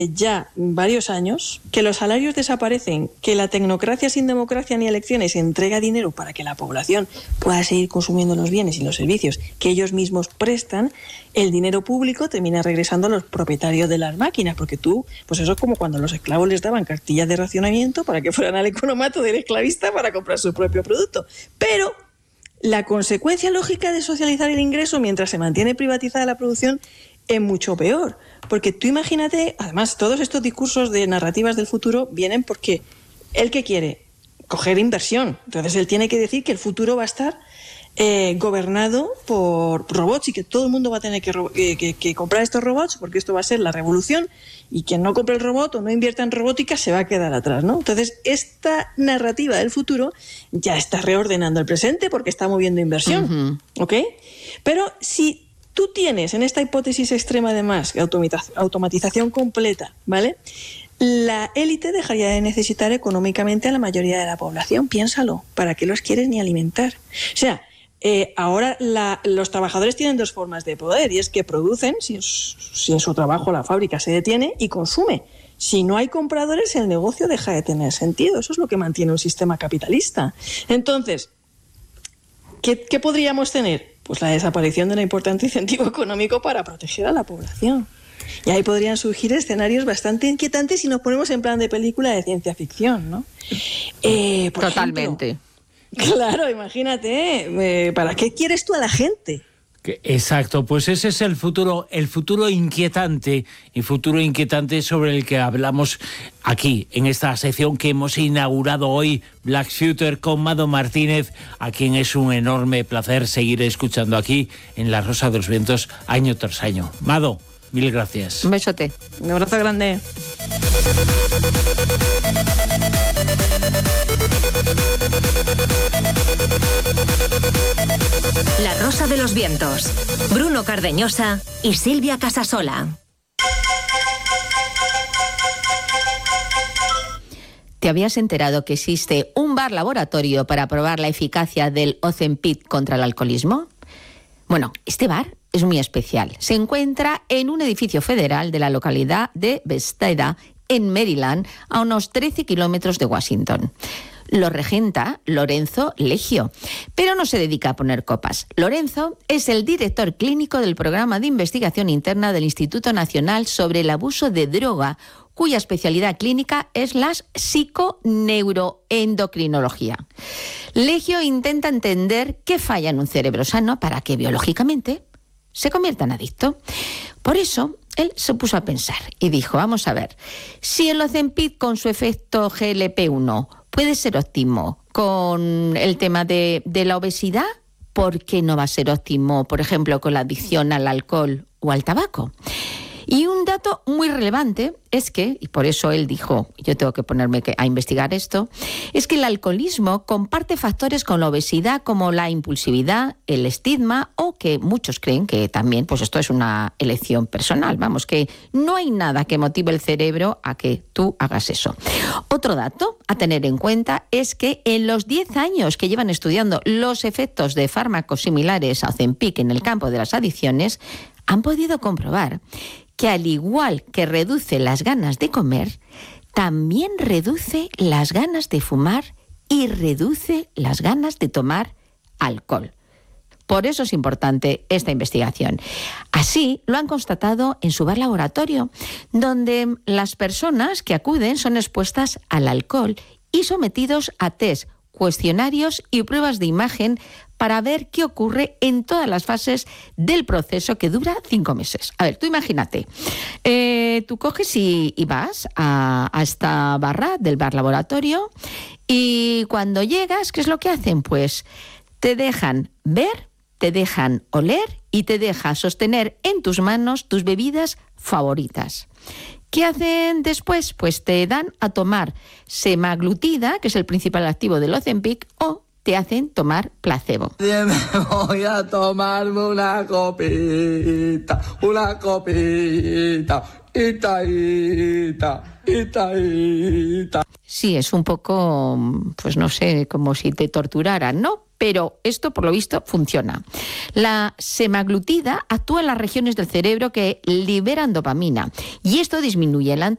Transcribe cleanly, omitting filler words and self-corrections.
ya varios años que los salarios desaparecen, que la tecnocracia sin democracia ni elecciones entrega dinero para que la población pueda seguir consumiendo los bienes y los servicios que ellos mismos prestan, el dinero público termina regresando a los propietarios de las máquinas, porque pues eso es como cuando los esclavos les daban cartillas de racionamiento para que fueran al economato del esclavista para comprar su propio producto. Pero la consecuencia lógica de socializar el ingreso mientras se mantiene privatizada la producción es mucho peor, porque tú imagínate, además todos estos discursos de narrativas del futuro vienen porque él que quiere coger inversión, entonces él tiene que decir que el futuro va a estar gobernado por robots y que todo el mundo va a tener que comprar estos robots porque esto va a ser la revolución y quien no compre el robot o no invierta en robótica se va a quedar atrás, ¿no? Entonces esta narrativa del futuro ya está reordenando el presente porque está moviendo inversión, ¿ok? Pero si tú tienes en esta hipótesis extrema además automatización completa, ¿vale? La élite dejaría de necesitar económicamente a la mayoría de la población. Piénsalo, ¿para qué los quieres ni alimentar? O sea, ahora los trabajadores tienen dos formas de poder y es que producen, si en su trabajo la fábrica se detiene, y consume. Si no hay compradores, el negocio deja de tener sentido. Eso es lo que mantiene un sistema capitalista. Entonces, ¿qué podríamos tener? Pues la desaparición de un importante incentivo económico para proteger a la población. Y ahí podrían surgir escenarios bastante inquietantes si nos ponemos en plan de película de ciencia ficción, ¿no? Totalmente. Ejemplo, claro, imagínate, ¿para qué quieres tú a la gente? Exacto, pues ese es el futuro inquietante, y futuro inquietante sobre el que hablamos aquí, en esta sección que hemos inaugurado hoy, Black Future, con Mado Martínez, a quien es un enorme placer seguir escuchando aquí en La Rosa de los Vientos año tras año. Mado, mil gracias. Un besote. Un abrazo grande. La Rosa de los Vientos. Bruno Cardeñosa y Silvia Casasola. ¿Te habías enterado que existe un bar laboratorio para probar la eficacia del Ozempic contra el alcoholismo? Bueno, este bar es muy especial. Se encuentra en un edificio federal de la localidad de Bethesda, en Maryland, a unos 13 kilómetros de Washington. Lo regenta Lorenzo Leggio, pero no se dedica a poner copas. Lorenzo es el director clínico del programa de investigación interna del Instituto Nacional sobre el Abuso de Droga, cuya especialidad clínica es la psiconeuroendocrinología. Leggio intenta entender qué falla en un cerebro sano para que biológicamente se convierta en adicto. Por eso, él se puso a pensar y dijo, vamos a ver, si el Ozempic con su efecto GLP-1 puede ser óptimo con el tema de la obesidad, ¿por qué no va a ser óptimo, por ejemplo, con la adicción al alcohol o al tabaco? Y un dato muy relevante es que, y por eso él dijo, yo tengo que ponerme a investigar esto, es que el alcoholismo comparte factores con la obesidad como la impulsividad, el estigma, o que muchos creen que también pues esto es una elección personal. Vamos, que no hay nada que motive el cerebro a que tú hagas eso. Otro dato a tener en cuenta es que en los 10 años que llevan estudiando los efectos de fármacos similares a Ozempic en el campo de las adicciones, han podido comprobar que al igual que reduce las ganas de comer, también reduce las ganas de fumar y reduce las ganas de tomar alcohol. Por eso es importante esta investigación. Así lo han constatado en su bar laboratorio, donde las personas que acuden son expuestas al alcohol y sometidos a test, cuestionarios y pruebas de imagen para ver qué ocurre en todas las fases del proceso, que dura 5 meses. A ver, tú imagínate, tú coges y vas a esta barra del bar laboratorio y cuando llegas, ¿qué es lo que hacen? Pues te dejan ver, te dejan oler y te dejan sostener en tus manos tus bebidas favoritas. ¿Qué hacen después? Pues te dan a tomar semaglutida, que es el principal activo del Ozempic, o te hacen tomar placebo. Voy a tomarme una copita, ita. Sí, es un poco, pues no sé, como si te torturaran, ¿no? Pero esto, por lo visto, funciona. La semaglutida actúa en las regiones del cerebro que liberan dopamina y esto disminuye la